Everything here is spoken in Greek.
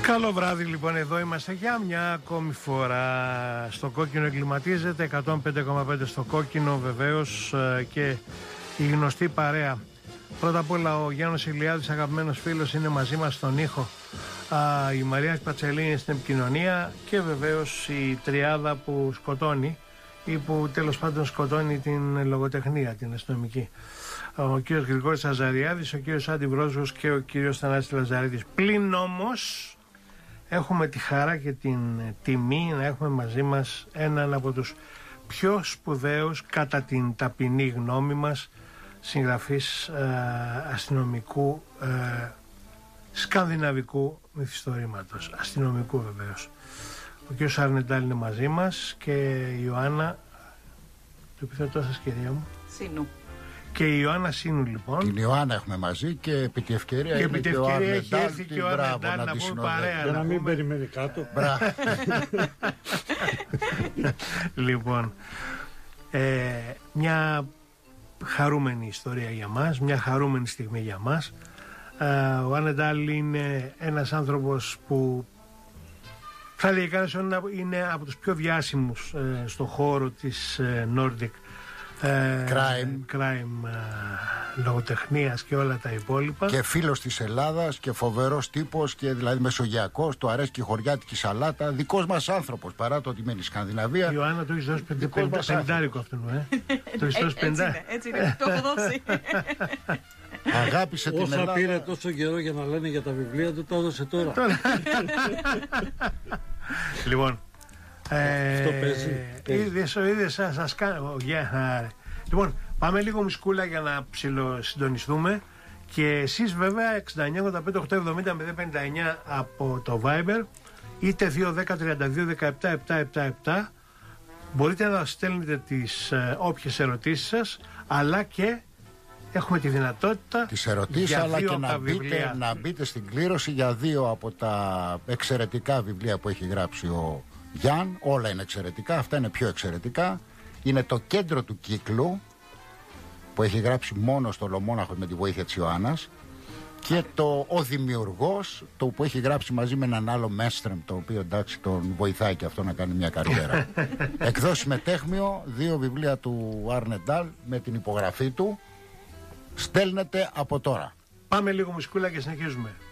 Καλό βράδυ λοιπόν, εδώ είμαστε για μια ακόμη φορά. Στο κόκκινο εγκληματίζεται, 105,5 στο κόκκινο βεβαίως, και η γνωστή παρέα. Πρώτα απ' όλα ο Γιάννος Ηλιάδης, αγαπημένος φίλος, είναι μαζί μας στον ήχο. Η Μαρία Πατσελίνη στην επικοινωνία και βεβαίως η τριάδα που σκοτώνει ή που τέλος πάντων σκοτώνει την λογοτεχνία, την αστυνομική. Ο κύριος Γρηγόρης Αζαριάδης, ο κύριος Άντι Βρόσγος και ο κύριος Θανάσης Λαζαρίδης. Πλην όμως έχουμε τη χαρά και την τιμή να έχουμε μαζί μας έναν από τους πιο σπουδαίους, κατά την ταπεινή γνώμη μας, συγγραφείς αστυνομικού, σκανδιναβικού μυθιστορήματος, αστυνομικού βεβαίως. Ο κύριος Αρνεντάλ είναι μαζί μας και η Ιωάννα, το επιθετό σας κυρία μου, Σίνου. και η Ιωάννα Σίνου λοιπόν. Την Ιωάννα έχουμε μαζί και επί τη ευκαιρία και επί τη ευκαιρία έχει Αρνεντάλ, έρθει και ο Αρνεντάλ να πούμε παρέα. Για να μην περιμένει κάτω. Λοιπόν, μια χαρούμενη ιστορία για μας, μια χαρούμενη στιγμή για μας. Ο Αρνεντάλ είναι ένας άνθρωπος που θα λέει κανείς ότι είναι από τους πιο διάσημους στον χώρο της Nordic crime, λογοτεχνίας και όλα τα υπόλοιπα. Και φίλος της Ελλάδας και φοβερός τύπος και δηλαδή μεσογειακός, του αρέσει και η χωριάτικη σαλάτα. Δικός μας άνθρωπος, παρά το ότι μένει Σκανδιναβία. Η Ιωάννα το έχεις δώσει πεντάρικο αυτόν, το έχεις δώσει Έτσι είναι, το έχω δώσει. Αγάπησε την Ελλάδα. Όσα πήρε τόσο καιρό για να λένε για τα βιβλία του, το έδωσε τώρα. Λοιπόν, αυτό παίζει. είδες σας κάνω. Λοιπόν, πάμε λίγο μουσκούλα για να ψιλοσυντονιστούμε. Και εσείς βέβαια 69-85-870-059 από το Viber, είτε 210-32-17-777. Μπορείτε να στέλνετε τις όποιες ερωτήσεις σας, αλλά και έχουμε τη δυνατότητα τις ερωτήσεις, αλλά και να μπείτε στην κλήρωση για δύο από τα εξαιρετικά βιβλία που έχει γράψει ο Γιάν. Όλα είναι εξαιρετικά, αυτά είναι πιο εξαιρετικά. Είναι το Κέντρο του Κύκλου, που έχει γράψει μόνο στο Λομόναχο με τη βοήθεια της Ιωάννας, και το Ο Δημιουργός, το που έχει γράψει μαζί με έναν άλλο Μέστρεμ, το οποίο εντάξει τον βοηθάει και αυτό να κάνει μια καριέρα. Εκδόσεις με Τέχμιο, δύο βιβλία του Αρνεντάλ με την υπογραφή του. Στέλνετε από τώρα. Πάμε λίγο μουσκούλα και συνεχίζουμε.